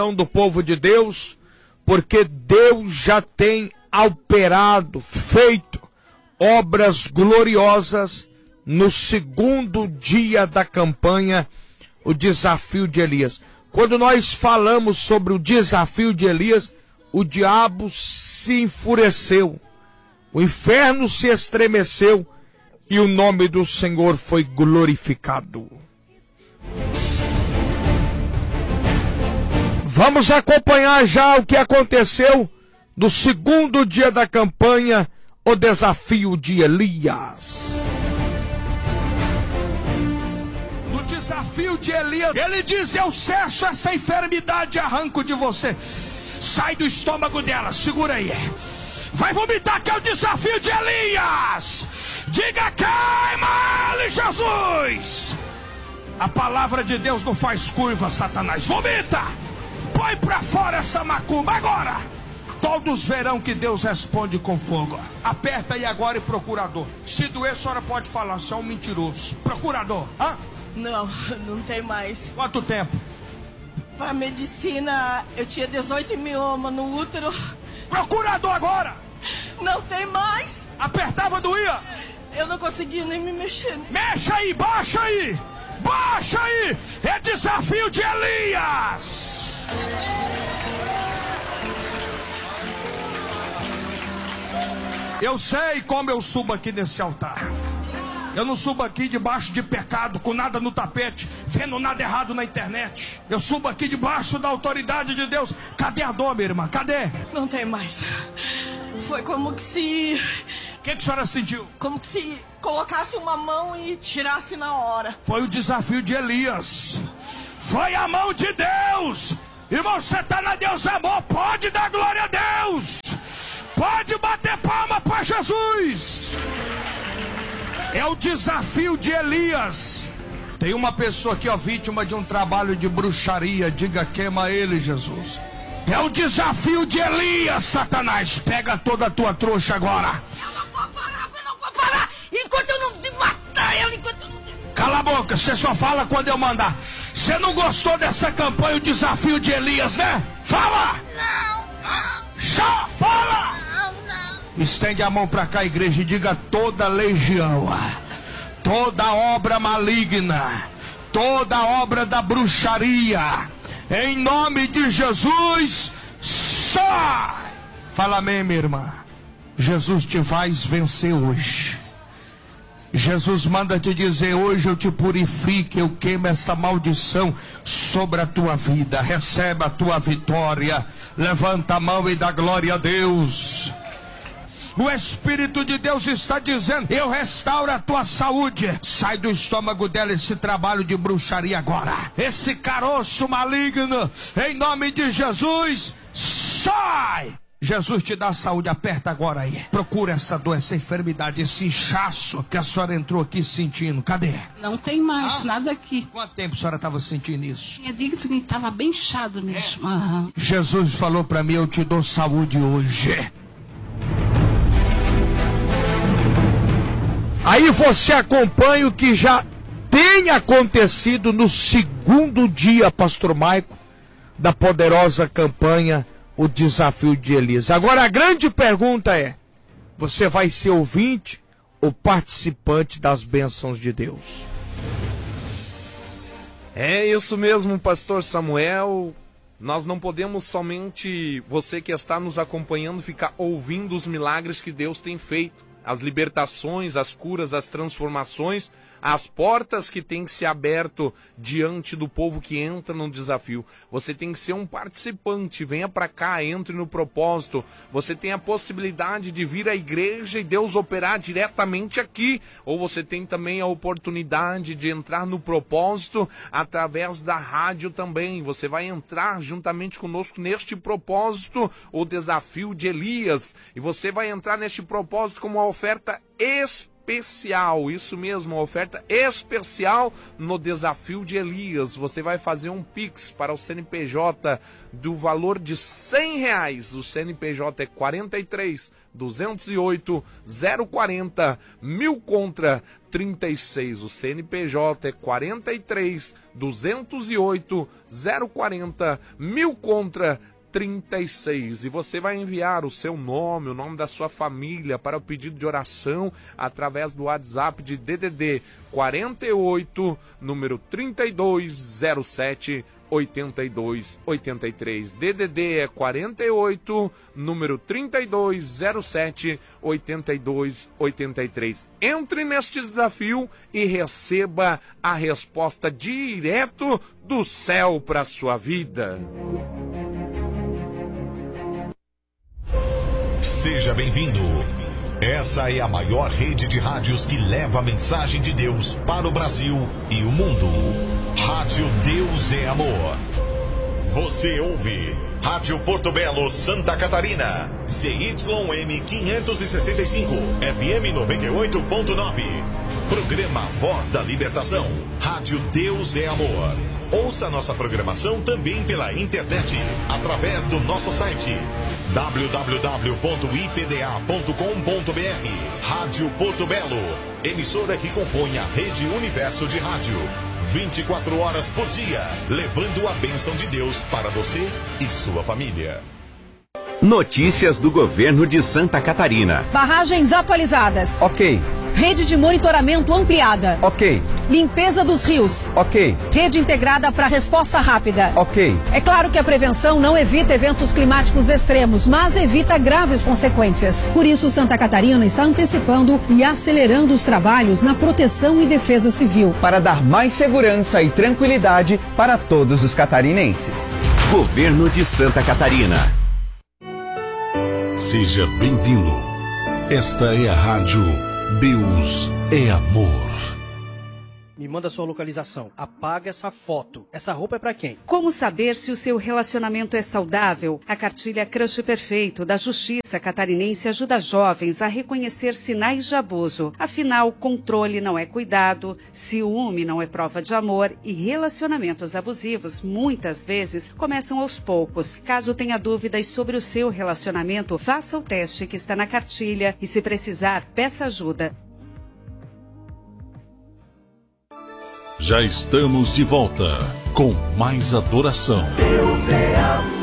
do povo de Deus, porque Deus já tem operado, feito obras gloriosas no segundo dia da campanha, o desafio de Elias. Quando nós falamos sobre o desafio de Elias, o diabo se enfureceu, o inferno se estremeceu e o nome do Senhor foi glorificado. Vamos acompanhar já o que aconteceu no segundo dia da campanha, o desafio de Elias. No desafio de Elias, ele diz: eu cesso essa enfermidade e arranco de você. Sai do estômago dela, segura aí. Vai vomitar, que é o desafio de Elias. Diga: queima-lhe, Jesus. A palavra de Deus não faz curva, Satanás. Vomita. Põe pra fora essa macumba agora. Todos verão que Deus responde com fogo. Aperta aí agora e procurador. Se doer, a senhora pode falar, você é um mentiroso. Procurador, hã? Não tem mais. Quanto tempo? Para medicina, eu tinha 18 mioma no útero. Procurador agora! Não tem mais. Apertava, doía? Eu não conseguia nem me mexer. Mexa aí, baixa aí! Baixa aí! É desafio de Elias! Eu sei como eu subo aqui nesse altar. Eu não subo aqui debaixo de pecado, com nada no tapete, vendo nada errado na internet. Eu subo aqui debaixo da autoridade de Deus. Cadê a dor, minha irmã? Cadê? Não tem mais. Foi como que se... O que a senhora sentiu? Como que se colocasse uma mão e tirasse na hora. Foi o desafio de Elias. Foi a mão de Deus. Irmão, você está na Deus Amor, pode dar glória a Deus. Pode bater palma para Jesus. É o desafio de Elias. Tem uma pessoa aqui, ó, vítima de um trabalho de bruxaria. Diga: queima ele, Jesus. É o desafio de Elias, Satanás. Pega toda a tua trouxa agora. Eu não vou parar. Enquanto eu não te matar ela, enquanto eu não... Cala a boca, você só fala quando eu mandar. Você não gostou dessa campanha, o desafio de Elias, né? Fala! Não. Já fala! Estende a mão para cá, igreja, e diga: toda legião, toda obra maligna, toda obra da bruxaria, em nome de Jesus, sai! Fala amém, minha irmã. Jesus te faz vencer hoje. Jesus manda te dizer: hoje eu te purifico, eu queimo essa maldição sobre a tua vida. Recebe a tua vitória. Levanta a mão e dá glória a Deus. O Espírito de Deus está dizendo: eu restauro a tua saúde. Sai do estômago dela esse trabalho de bruxaria agora. Esse caroço maligno, em nome de Jesus, sai! Jesus te dá saúde, aperta agora aí. Procura essa dor, essa enfermidade, esse inchaço que a senhora entrou aqui sentindo. Cadê? Não tem mais nada aqui. Quanto tempo a senhora estava sentindo isso? Tinha dia que estava bem inchado mesmo. Uhum. Jesus falou para mim: eu te dou saúde hoje. Aí você acompanha o que já tem acontecido no segundo dia, pastor Maico, da poderosa campanha, o desafio de Elias. Agora a grande pergunta é: você vai ser ouvinte ou participante das bênçãos de Deus? É isso mesmo, pastor Samuel. Nós não podemos somente, você que está nos acompanhando, ficar ouvindo os milagres que Deus tem feito. As libertações, as curas, as transformações, as portas que têm que ser abertas diante do povo que entra no desafio. Você tem que ser um participante, venha para cá, entre no propósito. Você tem a possibilidade de vir à igreja e Deus operar diretamente aqui. Ou você tem também a oportunidade de entrar no propósito através da rádio também. Você vai entrar juntamente conosco neste propósito, o desafio de Elias. E você vai entrar neste propósito como uma oferta especial especial, isso mesmo, uma oferta especial no desafio de Elias. Você vai fazer um Pix para o CNPJ do valor de R$100. O CNPJ é 43 208 040 1000 contra 36. O CNPJ é 43 208 040 1000 contra 36. E você vai enviar o seu nome, o nome da sua família para o pedido de oração através do WhatsApp de DDD 48, número 3207 8283. DDD é 48, número 3207 8283. Entre neste desafio e receba a resposta direto do céu para a sua vida. Seja bem-vindo. Essa é a maior rede de rádios que leva a mensagem de Deus para o Brasil e o mundo. Rádio Deus é Amor. Você ouve Rádio Porto Belo, Santa Catarina. ZYM 565, FM 98.9. Programa Voz da Libertação. Rádio Deus é Amor. Ouça nossa programação também pela internet, através do nosso site www.ipda.com.br. Rádio Porto Belo, emissora que compõe a Rede Universo de Rádio. 24 horas por dia, levando a bênção de Deus para você e sua família. Notícias do governo de Santa Catarina. Barragens atualizadas. Ok. Rede de monitoramento ampliada. Ok. Limpeza dos rios. Ok. Rede integrada para resposta rápida. Ok. É claro que a prevenção não evita eventos climáticos extremos, mas evita graves consequências. Por isso, Santa Catarina está antecipando e acelerando os trabalhos na proteção e defesa civil. Para dar mais segurança e tranquilidade para todos os catarinenses. Governo de Santa Catarina. Seja bem-vindo. Esta é a Rádio Deus é Amor. Me manda sua localização. Apaga essa foto. Essa roupa é pra quem? Como saber se o seu relacionamento é saudável? A cartilha Crush Perfeito da Justiça Catarinense ajuda jovens a reconhecer sinais de abuso. Afinal, controle não é cuidado, ciúme não é prova de amor e relacionamentos abusivos muitas vezes começam aos poucos. Caso tenha dúvidas sobre o seu relacionamento, faça o teste que está na cartilha e, se precisar, peça ajuda. Já estamos de volta com mais adoração. Deus é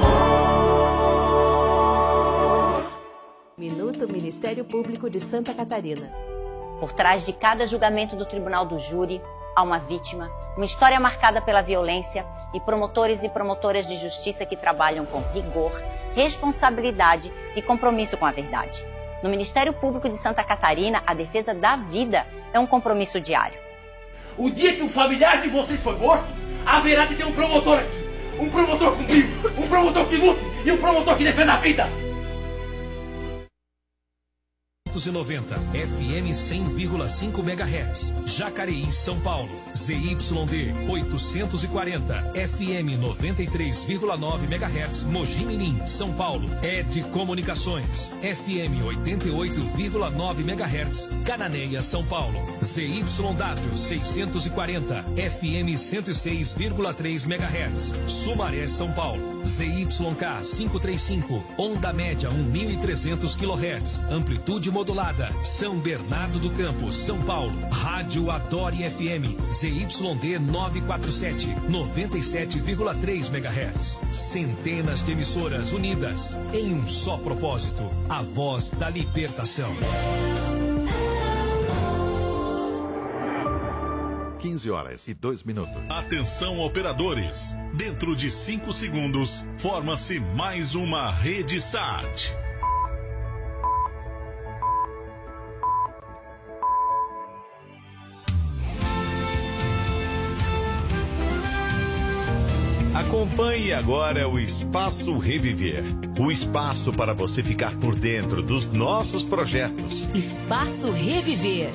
amor. Minuto Ministério Público de Santa Catarina. Por trás de cada julgamento do Tribunal do Júri, há uma vítima, uma história marcada pela violência e promotores e promotoras de justiça que trabalham com rigor, responsabilidade e compromisso com a verdade. No Ministério Público de Santa Catarina, a defesa da vida é um compromisso diário. O dia que um familiar de vocês foi morto, haverá de ter um promotor aqui. Um promotor cumprido, um promotor que lute e um promotor que defenda a vida. 590, FM 100,5 MHz, Jacareí, São Paulo. ZYD 840, FM 93,9 MHz, Mogi Mirim, São Paulo. ED Comunicações, FM 88,9 MHz, Cananéia, São Paulo. ZYW 640, FM 106,3 MHz, Sumaré, São Paulo. ZYK 535, onda média 1.300 kHz, amplitude modulada, São Bernardo do Campo, São Paulo. Rádio Adore FM, ZYD 947, 97,3 MHz. Centenas de emissoras unidas em um só propósito, a voz da libertação. 15h02. Atenção, operadores. Dentro de 5 segundos, forma-se mais uma rede SAT. Acompanhe agora o Espaço Reviver. O espaço para você ficar por dentro dos nossos projetos. Espaço Reviver.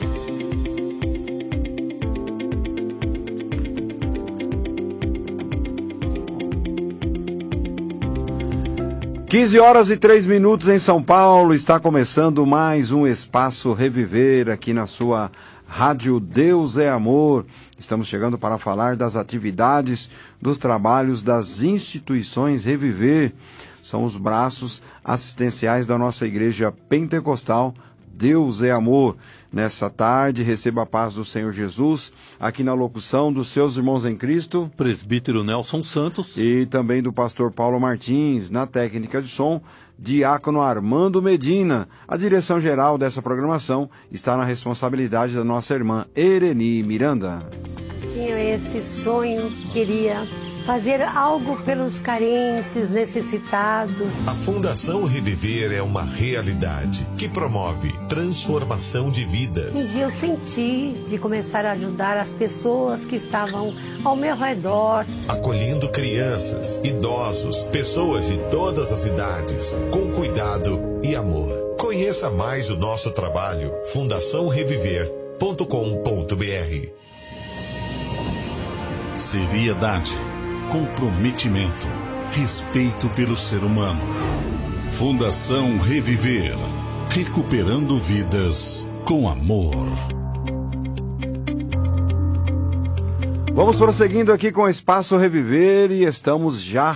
15h03 em São Paulo, está começando mais um Espaço Reviver aqui na sua Rádio Deus é Amor. Estamos chegando para falar das atividades, dos trabalhos das instituições Reviver. São os braços assistenciais da nossa igreja pentecostal Deus é Amor. Nessa tarde, receba a paz do Senhor Jesus, aqui na locução dos seus irmãos em Cristo, presbítero Nelson Santos, e também do pastor Paulo Martins, na técnica de som, diácono Armando Medina. A direção geral dessa programação está na responsabilidade da nossa irmã Ereni Miranda. Tinha esse sonho, queria fazer algo pelos carentes, necessitados. A Fundação Reviver é uma realidade que promove transformação de vidas. Um dia eu senti de começar a ajudar as pessoas que estavam ao meu redor. Acolhendo crianças, idosos, pessoas de todas as idades, com cuidado e amor. Conheça mais o nosso trabalho, fundaçãoreviver.com.br. Seriedade, comprometimento, respeito pelo ser humano. Fundação Reviver, recuperando vidas com amor. Vamos prosseguindo aqui com o Espaço Reviver e estamos já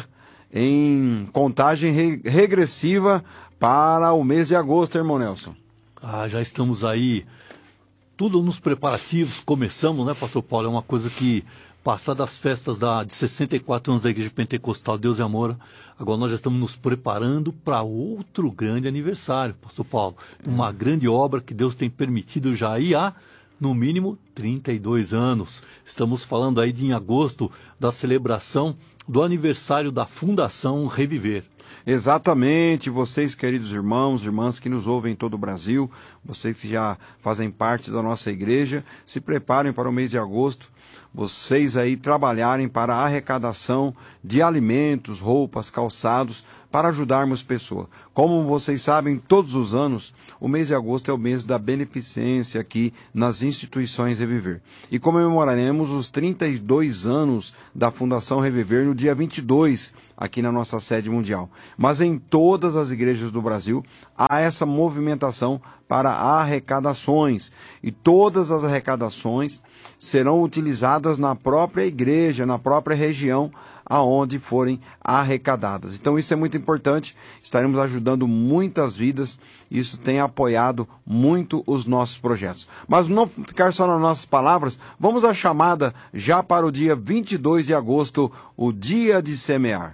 em contagem regressiva para o mês de agosto, irmão Nelson. Já estamos aí, tudo nos preparativos, começamos, né, pastor Paulo? É uma coisa que, passadas as festas de 64 anos da Igreja Pentecostal Deus e Amor, agora nós já estamos nos preparando para outro grande aniversário, pastor Paulo. Uma grande obra que Deus tem permitido já aí há, no mínimo, 32 anos. Estamos falando aí em agosto da celebração do aniversário da Fundação Reviver. Exatamente, vocês, queridos irmãos, irmãs que nos ouvem em todo o Brasil, vocês que já fazem parte da nossa igreja, se preparem para o mês de agosto, vocês aí trabalharem para a arrecadação de alimentos, roupas, calçados, para ajudarmos pessoas. Como vocês sabem, todos os anos, o mês de agosto é o mês da beneficência aqui nas instituições Reviver. E comemoraremos os 32 anos da Fundação Reviver no dia 22, aqui na nossa sede mundial. Mas em todas as igrejas do Brasil, há essa movimentação para arrecadações. E todas as arrecadações serão utilizadas na própria igreja, na própria região, aonde forem arrecadadas. Então isso é muito importante, estaremos ajudando muitas vidas, isso tem apoiado muito os nossos projetos. Mas não ficar só nas nossas palavras, vamos à chamada já para o dia 22 de agosto, o dia de semear.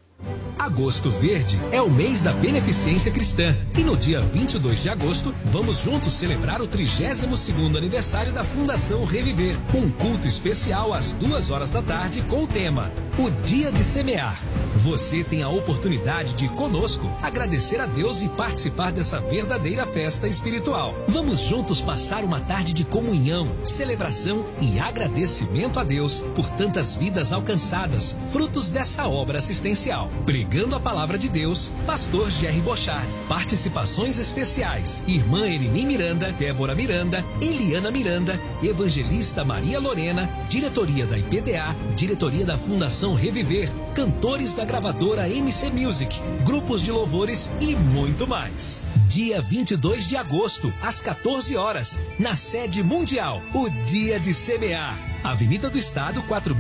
Agosto Verde é o mês da beneficência cristã e no dia 22 de agosto vamos juntos celebrar o 32º aniversário da Fundação Reviver. Um culto especial às 2h da tarde com o tema O Dia de Semear. Você tem a oportunidade de conosco agradecer a Deus e participar dessa verdadeira festa espiritual. Vamos juntos passar uma tarde de comunhão, celebração e agradecimento a Deus por tantas vidas alcançadas, frutos dessa obra assistencial. Pregando a palavra de Deus, pastor Jerry Bochard. Participações especiais: irmã Ereni Miranda, Débora Miranda, Eliana Miranda, evangelista Maria Lorena, diretoria da IPDA, diretoria da Fundação Reviver, cantores da gravadora MC Music, grupos de louvores e muito mais. Dia 22 de agosto, às 14h, na sede mundial, o Dia de Semear. Avenida do Estado,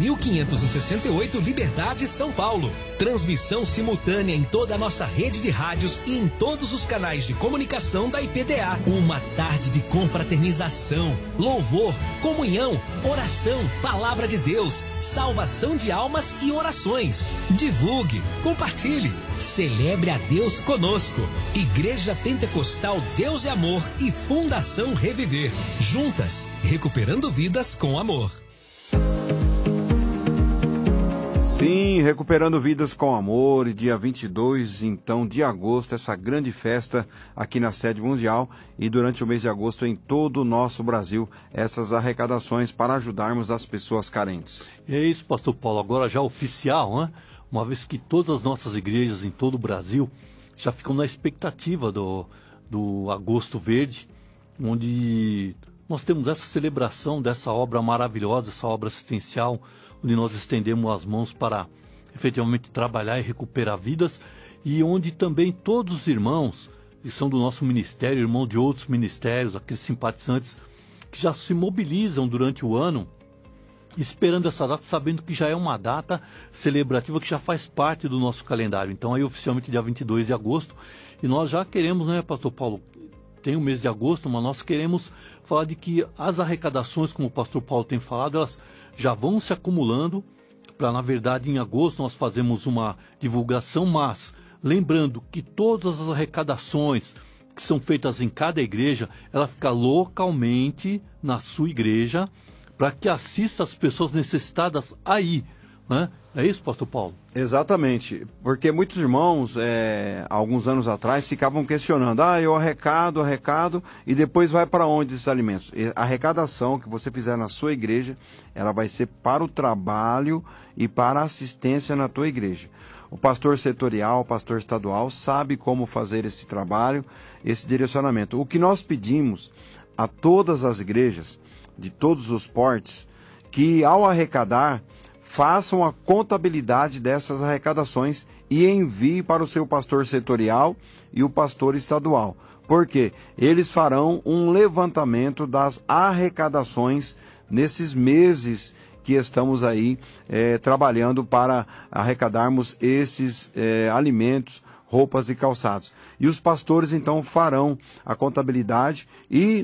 4.568, Liberdade, São Paulo. Transmissão simultânea em toda a nossa rede de rádios e em todos os canais de comunicação da IPDA. Uma tarde de confraternização, louvor, comunhão, oração, palavra de Deus, salvação de almas e orações. Divulgue, compartilhe, celebre a Deus conosco. Igreja Pentecostal Deus e Amor e Fundação Reviver. Juntas, recuperando vidas com amor. Sim, recuperando vidas com amor, e dia 22, então, de agosto, essa grande festa aqui na sede mundial e durante o mês de agosto em todo o nosso Brasil, essas arrecadações para ajudarmos as pessoas carentes. E é isso, pastor Paulo, agora já oficial, né? Uma vez que todas as nossas igrejas em todo o Brasil já ficam na expectativa do Agosto Verde, onde nós temos essa celebração dessa obra maravilhosa, essa obra assistencial, onde nós estendemos as mãos para efetivamente trabalhar e recuperar vidas. e onde também todos os irmãos que são do nosso ministério, irmãos de outros ministérios, aqueles simpatizantes que já se mobilizam durante o ano, esperando essa data, sabendo que já é uma data celebrativa que já faz parte do nosso calendário. Então aí oficialmente dia 22 de agosto, e nós já queremos, né, pastor Paulo, tem o mês de agosto, mas nós queremos falar de que as arrecadações, como o pastor Paulo tem falado, elas já vão se acumulando para, na verdade, em agosto nós fazemos uma divulgação, mas lembrando que todas as arrecadações que são feitas em cada igreja, ela fica localmente na sua igreja, para que assista as pessoas necessitadas aí, né? É isso, pastor Paulo? Exatamente, porque muitos irmãos, alguns anos atrás, ficavam questionando, eu arrecado, e depois vai para onde esses alimentos? A arrecadação que você fizer na sua igreja, ela vai ser para o trabalho e para a assistência na tua igreja. O pastor setorial, o pastor estadual, sabe como fazer esse trabalho, esse direcionamento. O que nós pedimos a todas as igrejas, de todos os portes, que ao arrecadar, façam a contabilidade dessas arrecadações e envie para o seu pastor setorial e o pastor estadual. Porque eles farão um levantamento das arrecadações nesses meses que estamos aí trabalhando para arrecadarmos esses alimentos, roupas e calçados. E os pastores então farão a contabilidade e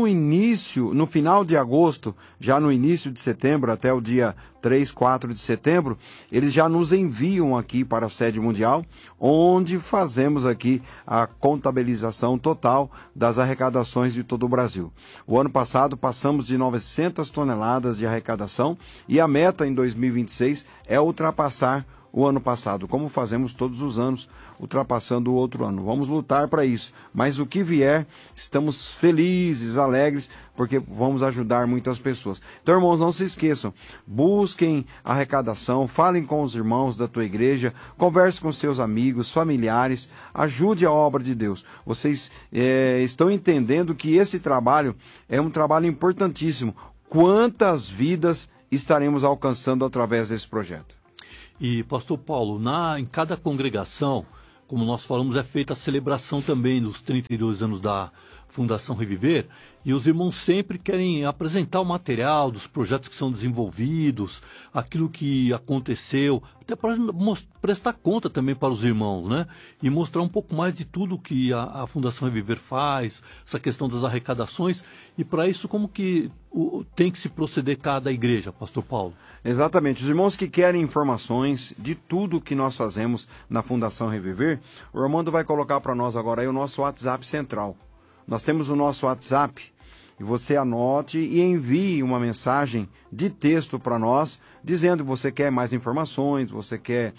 no final de agosto, já no início de setembro, até o dia 3, 4 de setembro, eles já nos enviam aqui para a sede mundial, onde fazemos aqui a contabilização total das arrecadações de todo o Brasil. O ano passado passamos de 900 toneladas de arrecadação e a meta em 2026 é ultrapassar o ano passado, como fazemos todos os anos, ultrapassando o outro ano. Vamos lutar para isso, mas o que vier, estamos felizes, alegres, porque vamos ajudar muitas pessoas. Então, irmãos, não se esqueçam, busquem a arrecadação, falem com os irmãos da tua igreja, converse com seus amigos, familiares, ajude a obra de Deus. Vocês estão entendendo que esse trabalho é um trabalho importantíssimo. Quantas vidas estaremos alcançando através desse projeto? E, pastor Paulo, em cada congregação, como nós falamos, é feita a celebração também dos 32 anos da Fundação Reviver, e os irmãos sempre querem apresentar o material dos projetos que são desenvolvidos, aquilo que aconteceu, até para prestar conta também para os irmãos, né? E mostrar um pouco mais de tudo que a Fundação Reviver faz, essa questão das arrecadações, e para isso como que tem que se proceder cada igreja, pastor Paulo? Exatamente. Os irmãos que querem informações de tudo que nós fazemos na Fundação Reviver, o Armando vai colocar para nós agora aí o nosso WhatsApp central. Nós temos o nosso WhatsApp, e você anote e envie uma mensagem de texto para nós, dizendo que você quer mais informações, você quer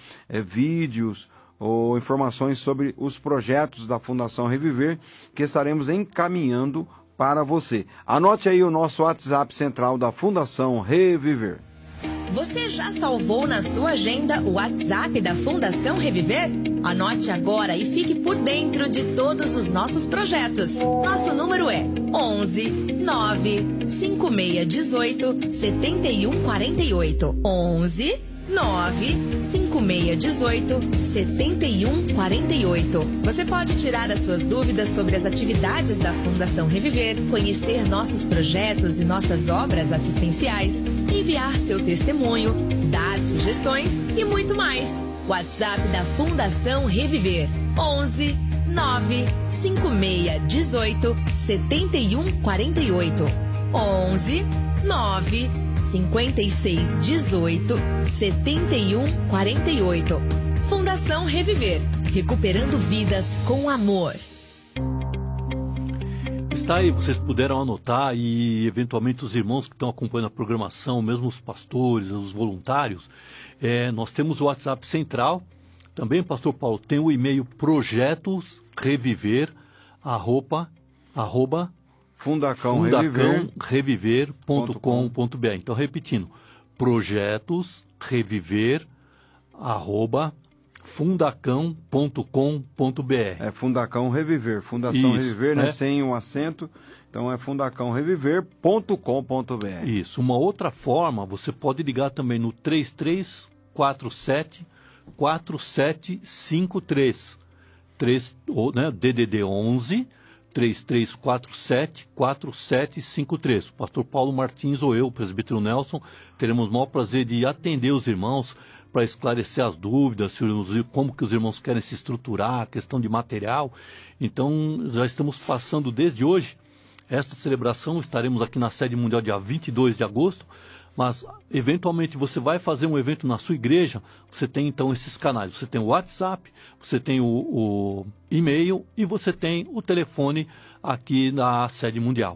vídeos ou informações sobre os projetos da Fundação Reviver, que estaremos encaminhando para você. Anote aí o nosso WhatsApp central da Fundação Reviver. Você já salvou na sua agenda o WhatsApp da Fundação Reviver? Anote agora e fique por dentro de todos os nossos projetos. Nosso número é 11 9 5618 7148. 11 9 5618 7148. Você pode tirar as suas dúvidas sobre as atividades da Fundação Reviver, conhecer nossos projetos e nossas obras assistenciais, enviar seu testemunho, dar sugestões e muito mais. WhatsApp da Fundação Reviver: 11 9 5618 7148. 11 9 5618 7148. Fundação Reviver, recuperando vidas com amor. Está aí, vocês puderam anotar, e eventualmente os irmãos que estão acompanhando a programação, mesmo os pastores, os voluntários, nós temos o WhatsApp central. Também, pastor Paulo, tem o e-mail projetosreviver@, fundacãoreviver.com.br. Então, repetindo, projetosreviver@fundacão.com.br. É Fundacão Reviver, Fundação Reviver, né? Sem um acento. Então é fundacãoreviver.com.br. Isso. Uma outra forma, você pode ligar também no 3347 4753. DDD 11 3347 4753. O pastor Paulo Martins ou eu, o presbítero Nelson, teremos o maior prazer de atender os irmãos para esclarecer as dúvidas, como que os irmãos querem se estruturar, a questão de material. Então, já estamos passando desde hoje esta celebração, estaremos aqui na sede mundial dia 22 de agosto, mas eventualmente você vai fazer um evento na sua igreja, você tem então esses canais, você tem o WhatsApp, você tem o e-mail e você tem o telefone aqui na sede mundial.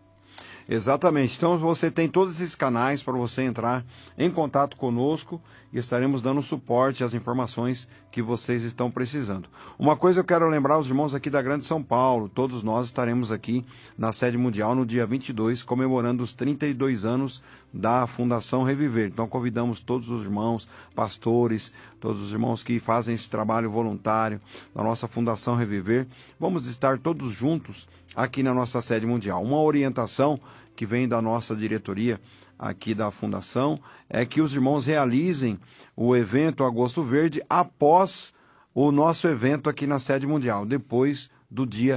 Exatamente, então você tem todos esses canais para você entrar em contato conosco e estaremos dando suporte às informações que vocês estão precisando. Uma coisa eu quero lembrar os irmãos aqui da Grande São Paulo, todos nós estaremos aqui na sede mundial no dia 22, comemorando os 32 anos da Fundação Reviver. Então convidamos todos os irmãos, pastores, todos os irmãos que fazem esse trabalho voluntário da nossa Fundação Reviver. Vamos estar todos juntos aqui na nossa sede mundial. Uma orientação que vem da nossa diretoria aqui da Fundação é que os irmãos realizem o evento Agosto Verde após o nosso evento aqui na sede mundial, depois do dia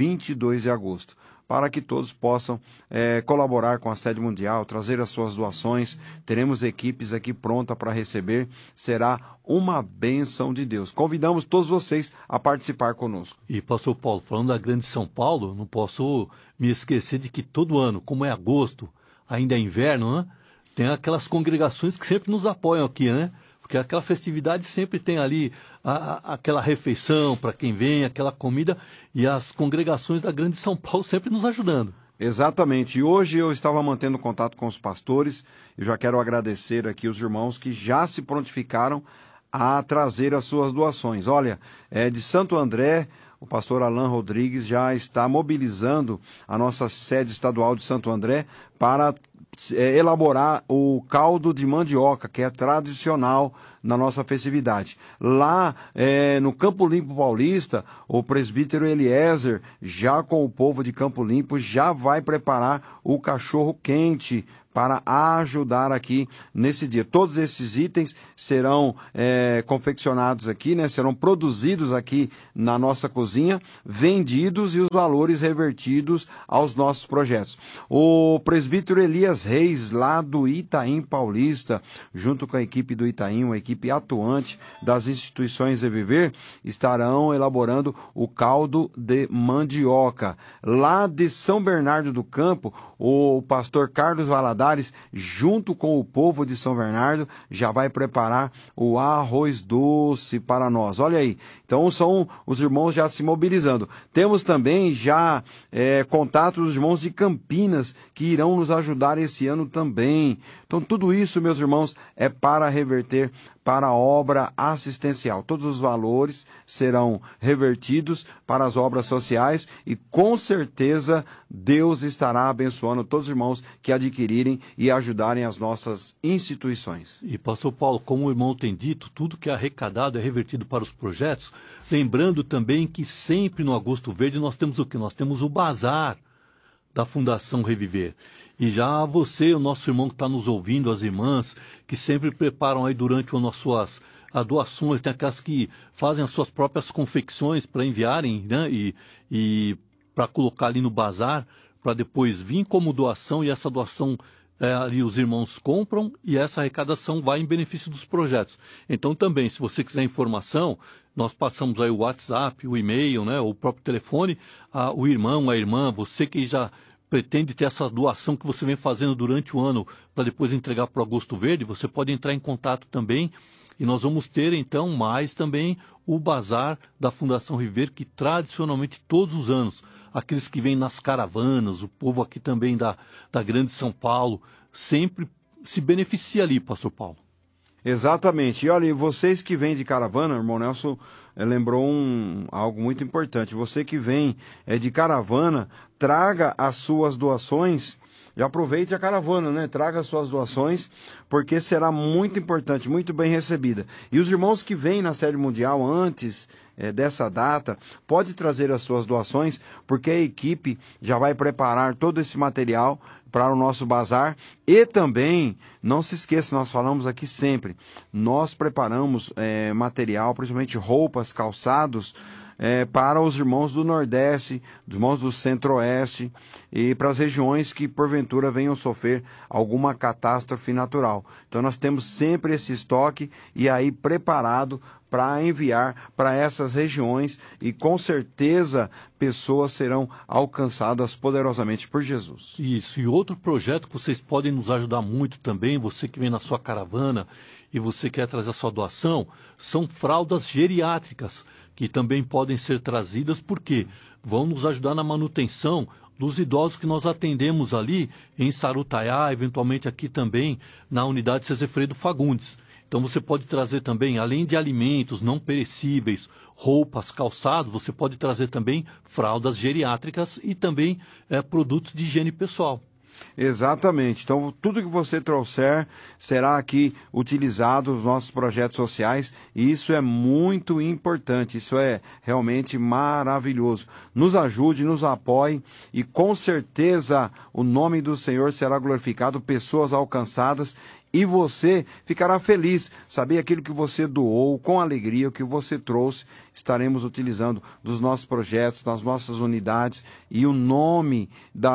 22 de agosto, para que todos possam colaborar com a sede mundial, trazer as suas doações. Teremos equipes aqui prontas para receber. Será uma bênção de Deus. Convidamos todos vocês a participar conosco. E, pastor Paulo, falando da Grande São Paulo, não posso me esquecer de que todo ano, como é agosto, ainda é inverno, né? Tem aquelas congregações que sempre nos apoiam aqui, né? Porque aquela festividade sempre tem ali aquela refeição para quem vem, aquela comida, e as congregações da Grande São Paulo sempre nos ajudando. Exatamente, e hoje eu estava mantendo contato com os pastores, e já quero agradecer aqui os irmãos que já se prontificaram a trazer as suas doações. Olha, de Santo André, o pastor Alan Rodrigues já está mobilizando a nossa sede estadual de Santo André para elaborar o caldo de mandioca, que é tradicional na nossa festividade. Lá no Campo Limpo Paulista, o presbítero Eliezer, já com o povo de Campo Limpo, já vai preparar o cachorro quente para ajudar aqui nesse dia. Todos esses itens serão confeccionados aqui, né? Serão produzidos aqui na nossa cozinha, vendidos e os valores revertidos aos nossos projetos. O presbítero Elias Reis, lá do Itaim Paulista, junto com a equipe do Itaim, uma equipe atuante das instituições Reviver, estarão elaborando o caldo de mandioca. Lá de São Bernardo do Campo, o pastor Carlos Valadares, junto com o povo de São Bernardo, já vai preparar o arroz doce para nós. Olha aí, então são os irmãos já se mobilizando. Temos também já contato dos irmãos de Campinas, que irão nos ajudar esse ano também. Então tudo isso, meus irmãos, é para reverter para a obra assistencial. Todos os valores serão revertidos para as obras sociais e com certeza Deus estará abençoando todos os irmãos que adquirirem e ajudarem as nossas instituições. E pastor Paulo, como o irmão tem dito, tudo que é arrecadado é revertido para os projetos, lembrando também que sempre no Agosto Verde nós temos o quê? Nós temos o bazar da Fundação Reviver. E já você, o nosso irmão que está nos ouvindo, as irmãs, que sempre preparam aí durante o ano as suas doações, tem aquelas que fazem as suas próprias confecções para enviarem, né? E para colocar ali no bazar, para depois vir como doação, e essa doação ali os irmãos compram e essa arrecadação vai em benefício dos projetos. Então também, se você quiser informação, nós passamos aí o WhatsApp, o e-mail, né? O próprio telefone, o irmão, a irmã, você que já pretende ter essa doação que você vem fazendo durante o ano para depois entregar para o Agosto Verde, você pode entrar em contato também e nós vamos ter então mais também o bazar da Fundação Reviver, que tradicionalmente todos os anos, aqueles que vêm nas caravanas, o povo aqui também da Grande São Paulo, sempre se beneficia ali, pastor Paulo. Exatamente. E olha, vocês que vêm de caravana, o irmão Nelson lembrou algo muito importante. Você que vem de caravana, traga as suas doações já aproveite a caravana, né? Traga suas doações, porque será muito importante, muito bem recebida. E os irmãos que vêm na sede mundial antes dessa data, pode trazer as suas doações, porque a equipe já vai preparar todo esse material para o nosso bazar. E também, não se esqueça, nós falamos aqui sempre, nós preparamos material, principalmente roupas, calçados, para os irmãos do Nordeste, os irmãos do Centro-Oeste e para as regiões que porventura venham sofrer alguma catástrofe natural. Então nós temos sempre esse estoque e aí preparado para enviar para essas regiões e com certeza pessoas serão alcançadas poderosamente por Jesus. Isso, e outro projeto que vocês podem nos ajudar muito também, você que vem na sua caravana e você quer trazer a sua doação, são fraldas geriátricas, que também podem ser trazidas porque vão nos ajudar na manutenção dos idosos que nós atendemos ali em Sarutaiá, eventualmente aqui também na unidade Cezefredo Fagundes. Então você pode trazer também, além de alimentos não perecíveis, roupas, calçados, você pode trazer também fraldas geriátricas e também produtos de higiene pessoal. Exatamente. Então, tudo que você trouxer será aqui utilizado nos nossos projetos sociais e isso é muito importante, isso é realmente maravilhoso. Nos ajude, nos apoie e com certeza o nome do Senhor será glorificado, pessoas alcançadas e você ficará feliz, saber aquilo que você doou, com alegria, o que você trouxe, estaremos utilizando dos nossos projetos, das nossas unidades, e o nome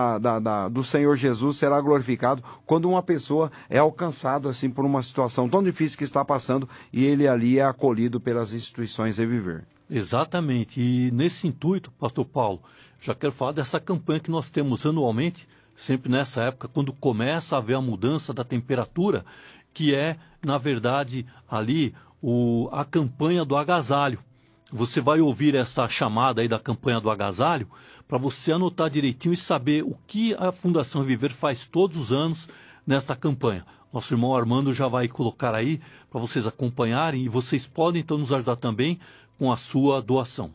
do Senhor Jesus será glorificado quando uma pessoa é alcançada assim por uma situação tão difícil que está passando e ele ali é acolhido pelas instituições Reviver. Exatamente, e nesse intuito, pastor Paulo, já quero falar dessa campanha que nós temos anualmente, sempre nessa época, quando começa a haver a mudança da temperatura, que é, na verdade, ali a campanha do agasalho. Você vai ouvir essa chamada aí da campanha do agasalho para você anotar direitinho e saber o que a Fundação Viver faz todos os anos nesta campanha. Nosso irmão Armando já vai colocar aí para vocês acompanharem e vocês podem então nos ajudar também com a sua doação.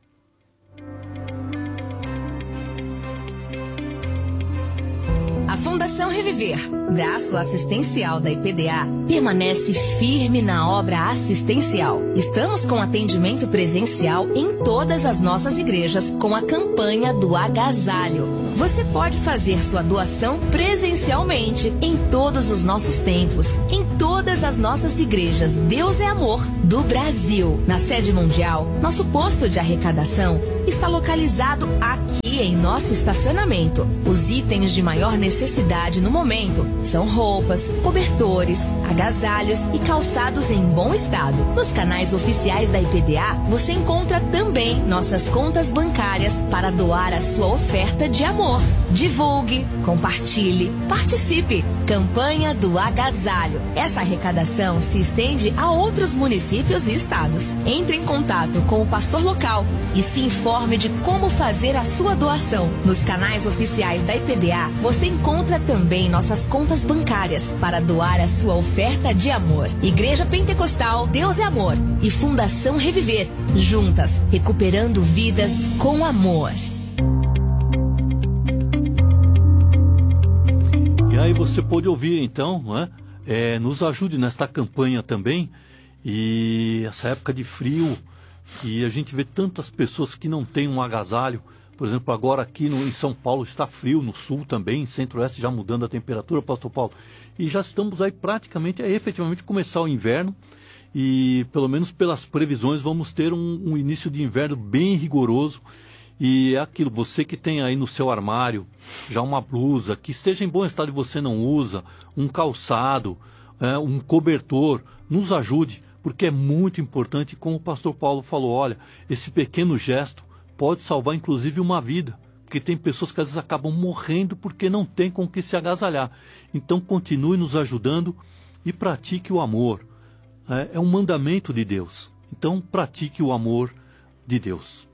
A Fundação Reviver, braço assistencial da IPDA, permanece firme na obra assistencial. Estamos com atendimento presencial em todas as nossas igrejas com a campanha do agasalho. Você pode fazer sua doação presencialmente em todos os nossos templos, em todas as nossas igrejas Deus é Amor do Brasil. Na sede mundial, nosso posto de arrecadação está localizado aqui em nosso estacionamento. Os itens de maior necessidade no momento são roupas, cobertores, agasalhos e calçados em bom estado. Nos canais oficiais da IPDA, você encontra também nossas contas bancárias para doar a sua oferta de amor. Divulgue, compartilhe, participe. Campanha do agasalho. Essa arrecadação se estende a outros municípios e estados. Entre em contato com o pastor local e se informe de como fazer a sua doação. Nos canais oficiais da IPDA, você encontra também nossas contas bancárias para doar a sua oferta de amor. Igreja Pentecostal Deus é Amor e Fundação Reviver, juntas, recuperando vidas com amor. E aí você pode ouvir então, né? Nos ajude nesta campanha também. E essa época de frio, que a gente vê tantas pessoas que não têm um agasalho. Por exemplo, agora aqui em São Paulo está frio, no sul também, Centro-Oeste já mudando a temperatura, pastor Paulo. E já estamos aí praticamente a efetivamente começar o inverno. E pelo menos pelas previsões vamos ter um início de inverno bem rigoroso. E é aquilo, você que tem aí no seu armário já uma blusa que esteja em bom estado e você não usa, um calçado, um cobertor, nos ajude, porque é muito importante, como o pastor Paulo falou, olha, esse pequeno gesto pode salvar inclusive uma vida, porque tem pessoas que às vezes acabam morrendo porque não tem com que se agasalhar. Então continue nos ajudando e pratique o amor. É um mandamento de Deus, então pratique o amor de Deus.